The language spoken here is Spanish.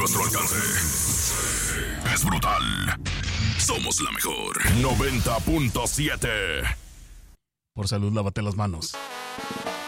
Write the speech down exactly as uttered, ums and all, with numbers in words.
nuestro alcance. Es brutal. Somos la mejor. noventa punto siete. Por salud, lávate las manos.